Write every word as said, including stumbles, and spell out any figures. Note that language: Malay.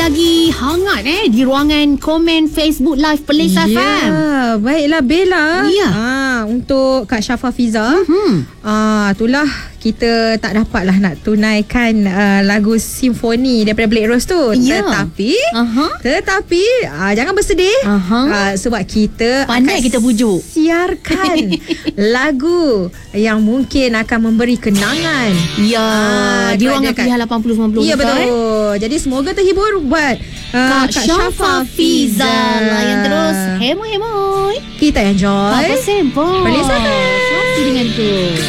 lagi hangat eh di ruangan komen Facebook Live Perlis Ya, F M. baiklah Bella. Ya. Ah, untuk Kak Syafa Fiza. Hmm. Ah, itulah kita tak dapatlah nak tunaikan uh, lagu simfoni daripada Black Rose tu. Ya. Tetapi Aha. Tetapi uh, jangan bersedih. Aha. Uh, sebab kita Pandai akan kita pujuk. siarkan lagu yang mungkin akan memberi kenangan. Ya, Ah, di kepada ruangan Kak- pilihan lapan puluh sembilan puluh. Ya, betul. Jadi semoga terhibur buat uh, Kak Syafa Fiza. Layan terus. Hemoy-hemoy. Kita enjoy. Apa sempoi. Perlis F M. Satu dengan tu.